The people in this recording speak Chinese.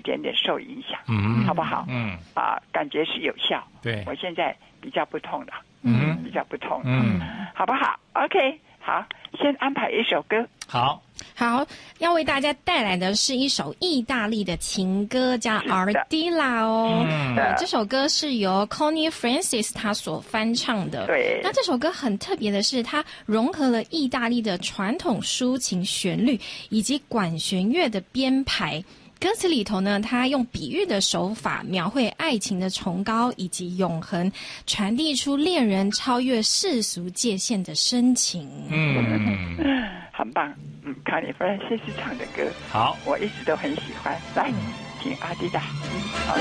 点点受影响，好不好？感觉是有效。 对， 我现在比较不痛了，比较不痛，好不好 ？OK， 好，先安排一首歌。 好，要为大家带来的是一首意大利的情歌，叫《Ardilla》哦。这首歌是由 Connie Francis 他所翻唱的。 对， 那这首歌很特别的是，它融合了意大利的传统抒情旋律以及管弦乐的编排。歌词里头呢，他用比喻的手法描绘爱情的崇高以及永恒，传递出恋人超越世俗界限的深情。 很棒。康妮弗兰西斯唱的歌， 好， 我一直都很喜欢。来，听阿迪达。